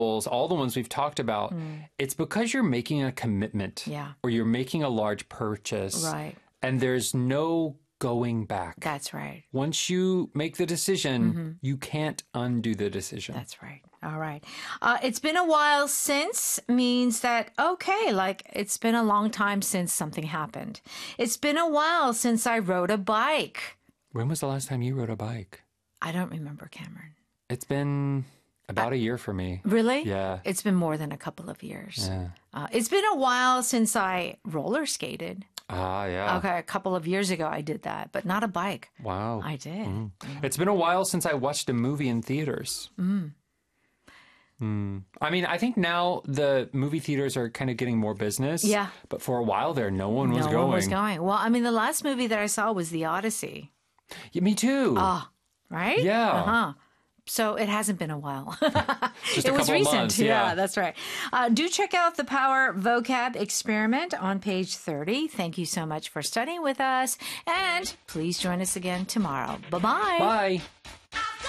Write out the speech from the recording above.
all the ones we've talked about, it's because you're making a commitment or you're making a large purchase. Right. And there's no going back. That's right. Once you make the decision, you can't undo the decision. That's right. All right. It's been a while since means that, okay, like it's been a long time since something happened. It's been a while since I rode a bike. When was the last time you rode a bike? I don't remember, Cameron. It's been about a year for me. Really? Yeah. It's been more than a couple of years. Yeah. It's been a while since I roller skated. Ah, yeah. Okay, a couple of years ago I did that, but not a bike. Wow. I did. It's been a while since I watched a movie in theaters. I mean, I think now the movie theaters are kind of getting more business. Yeah. But for a while there, no one was going. No one was going. Well, I mean, the last movie that I saw was The Odyssey. Yeah, me too. Right? Yeah. So it hasn't been a while. Just It a was couple recent. months. Yeah, that's right. Do check out the Power Vocab Experiment on page 30. Thank you so much for studying with us. And please join us again tomorrow. Bye-bye. Bye.